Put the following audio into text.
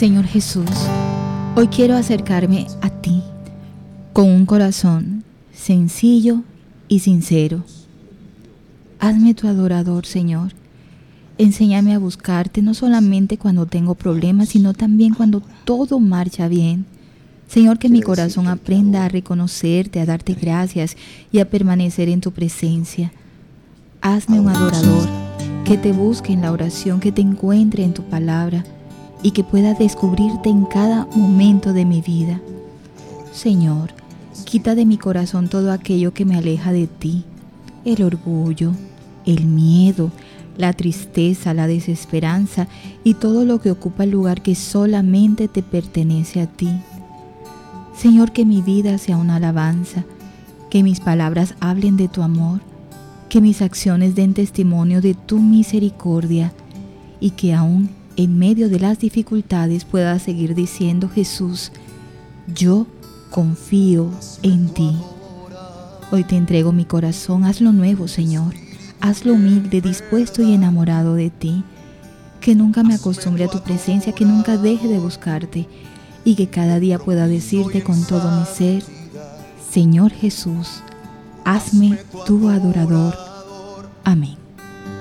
Señor Jesús, hoy quiero acercarme a ti con un corazón sencillo y sincero. Hazme tu adorador, Señor. Enséñame a buscarte no solamente cuando tengo problemas, sino también cuando todo marcha bien. Señor, que mi corazón aprenda a reconocerte, a darte gracias y a permanecer en tu presencia. Hazme un adorador que te busque en la oración, que te encuentre en tu palabra y que pueda descubrirte en cada momento de mi vida. Señor, quita de mi corazón todo aquello que me aleja de ti, el orgullo, el miedo, la tristeza, la desesperanza y todo lo que ocupa el lugar que solamente te pertenece a ti. Señor, que mi vida sea una alabanza, que mis palabras hablen de tu amor, que mis acciones den testimonio de tu misericordia y que aún en medio de las dificultades pueda seguir diciendo: Jesús, yo confío en ti. Hoy te entrego mi corazón, hazlo nuevo, Señor. Hazlo humilde, dispuesto y enamorado de ti. Que nunca me acostumbre a tu presencia, que nunca deje de buscarte y que cada día pueda decirte con todo mi ser: Señor Jesús, hazme tu adorador. Amén.